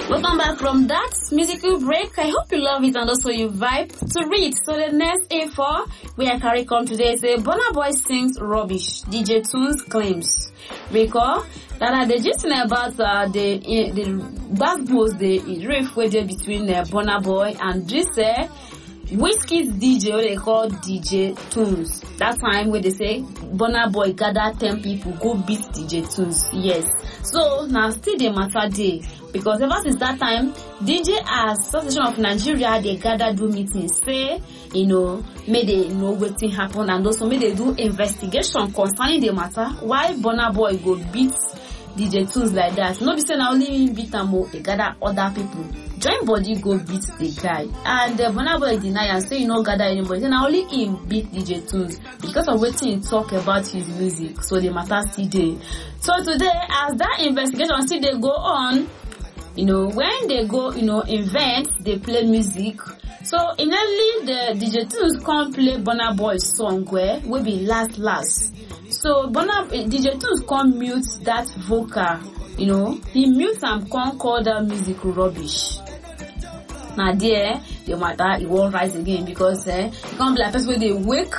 Welcome back from that musical break. I hope you love it and also you vibe to read. So the next A4 we are carrying on today is a Burna Boy sings rubbish. DJ Tunes claims. Recall that the gist about the bad boys the riff where they between Burna Boy and this Whiskey's DJ, what they call DJ Tunes. That time where they say Burna Boy gather 10 people go beat DJ Tunes. Yes. So now still the matter day. Because ever since that time, DJ Association of Nigeria, they gather do meetings, say, may they know what thing happen and also may they do investigation concerning the matter. Why Burna Boy go beat DJ Tunes like that? No be say na only him beat am, they gather other people. Join body go beat the guy. And Burna Boy deny and say gather anybody. Say na only him beat DJ Tunes because of what he talk about his music. So the matter still there. So today, as that investigation still they go on, when they go, invent, they play music. So, initially, the DJ Tunes can't play Burna Boy's song where will be last. So, DJ Tunes can't mute that vocal, he mutes and can't call that music rubbish. Now, there, the matter, it won't rise again because, it can't be like person where they wake,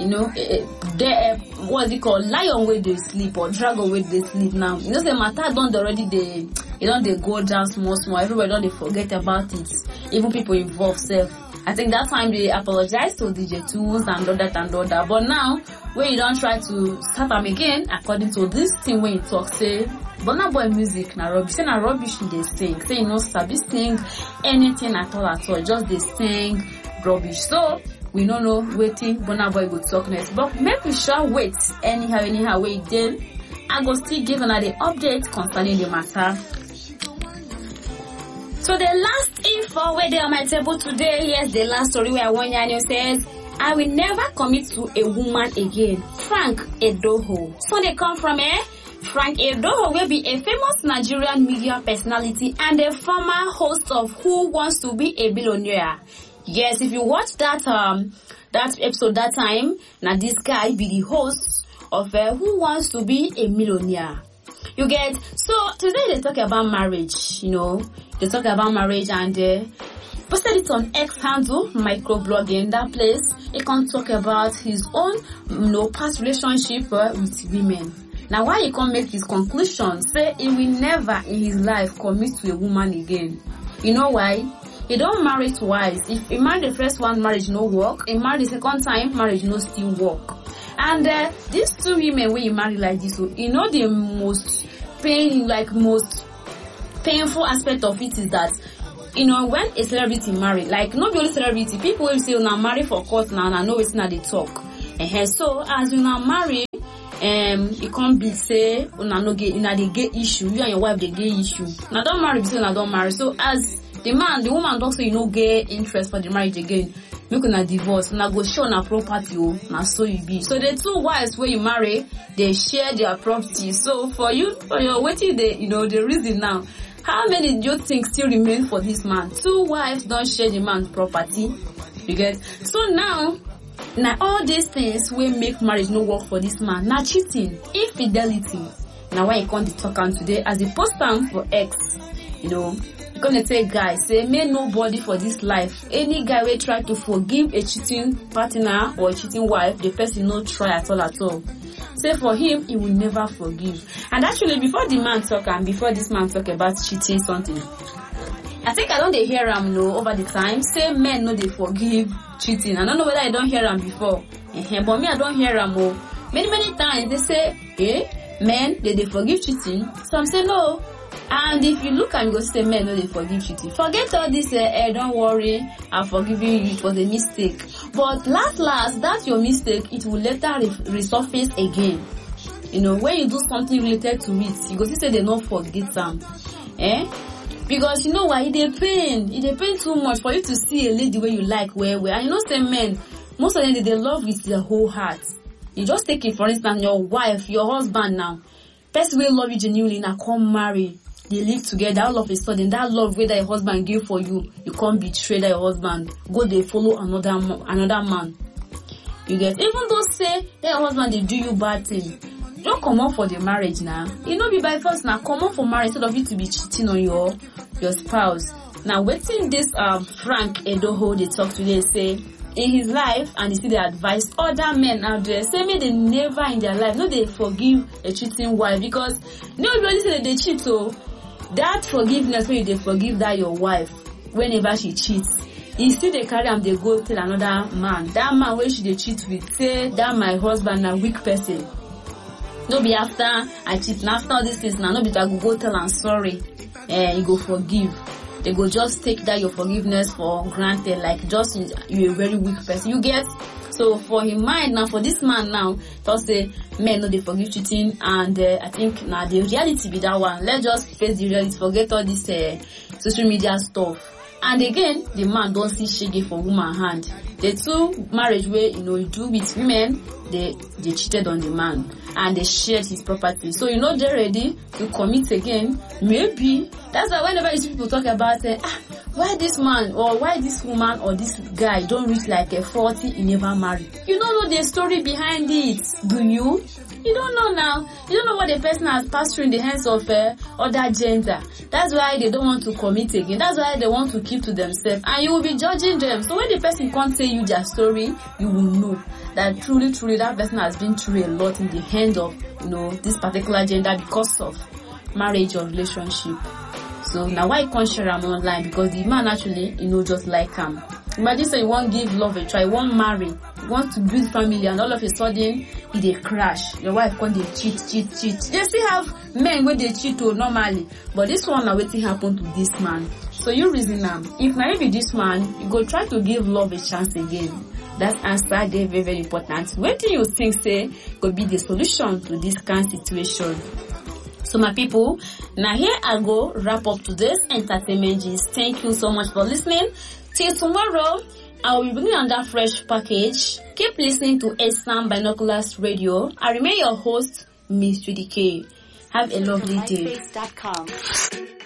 what's it called, lion where they sleep or dragon where they sleep now. The matter don't already they go down small. Everybody don't they forget about it. Even people involved self. I think that time they apologize to DJ Tunes and all that. But now, when you don't try to start them again, according to this thing when you talk, say, Burna Boy music na rubbish. Say na rubbish they sing. Say sabi sing anything at all. Just they sing rubbish. So, we don't know waiting Burna Boy go talk next. But make we sure wait anyhow wait then. I go still give another update concerning the matter. So the last info where they on my table today, here's the last story where one Yanyo says, I will never commit to a woman again. Frank Edoho. So they come from Frank Edoho will be a famous Nigerian media personality and a former host of Who Wants to Be a Billionaire. Yes, if you watch that episode that time, now this guy be the host of Who Wants to Be a Millionaire. You get, so today they talk about marriage, they talk about marriage and posted it on X handle, microblogging. That place, he can talk about his own, past relationship with women. Now, why he can't make his conclusion, say he will never in his life commit to a woman again. You know why? He don't marry twice. If he married the first one, marriage no work. He married the second time, marriage no still work. And these two women when you marry like this, so the most painful aspect of it is that when a celebrity marry, like not only celebrity, people will say now marry for court now and I know it's not they talk. So as you now marry, it can't be say they get issue, you and your wife they get issue. Now don't marry because now don't marry. So as the woman don't say get interest for the marriage again. Make una divorce, na go share na property na so you be. So the two wives where you marry, they share their property. So for your waiting the reason now. How many do you think still remain for this man? Two wives don't share the man's property. You get? So now all these things will make marriage no work for this man. Now cheating, infidelity. Now why you can't talk on today as a post for X, gonna say guys, say may nobody for this life. Any guy will try to forgive a cheating partner or a cheating wife, the person no try at all. Say for him, he will never forgive. And actually, before the man talk and before this man talk about cheating something, I think I don't hear him over the time. Say men no they forgive cheating. I don't know whether I don't hear him before. But me I don't hear him. Many times they say, men they forgive cheating. Some say no. And if you look and go say men no they forgive cheating. Forget all this don't worry, I'm forgiving you, it was a mistake. But last, that's your mistake, it will later resurface again. When you do something related to it, you go say they not forget them. Because you know why? It depends too much for you to see a lady where you like where. And say men, most of them they love with their whole heart. You just take it for instance, your wife, your husband now. Person will love you genuinely now come marry. They live together, all of a sudden, that love way that your husband gave for you, you can't betray that your husband. Go, they follow another man. You get, even though say that your husband, they do you bad thing, don't come up for the marriage now. It no be by force now. Come up for marriage instead of you to be cheating on your spouse. Now, waiting this Frank Edoho they talk today say in his life, and you see they advise other men out there, say me they never in their life, no they forgive a cheating wife, because no really say that they cheat, so that forgiveness when they forgive that your wife whenever she cheats, you still they carry and they go tell another man. That man where she they cheat with, say that my husband a weak person. No be after I cheat, and after all these things now, no be that go tell I'm sorry, you go forgive. They go just take that your forgiveness for granted, like just you're a very weak person. You get? So for his mind now, for this man now, just say men no they forgive cheating, and I think now the reality be that one. Let's just face the reality, forget all this social media stuff. And again, the man don't see shege from woman hand. The two marriage where you do with women, they cheated on the man and they shared his property. So they're ready to commit again. Maybe that's why whenever you see people talk about why this man or why this woman or this guy don't reach like a 40, he never marry. You don't know the story behind it, do you? You don't know now. You don't know what the person has passed through in the hands of other gender. That's why they don't want to commit again. That's why they want to keep to themselves. And you will be judging them. So when the person can't tell you their story, you will know that truly that person has been through a lot in the hand of, this particular gender because of marriage or relationship. So now why you can't share them online? Because the man actually, just like him. Imagine say you won't give love a try, you won't marry, you want to build family, and all of a sudden it crash. Your wife can't cheat. They still have men where they cheat normally, but this one now waiting happen to this man. So you reason now, if now you be this man, you go try to give love a chance again. That answer they very, very important. What do you think say could be the solution to this kind of situation? So my people, now here I go wrap up today's entertainment gist. Thank you so much for listening. Till tomorrow, I will be bringing another fresh package. Keep listening to Assam Binoculars Radio. I remain your host, Miss Judy K. Have a lovely day.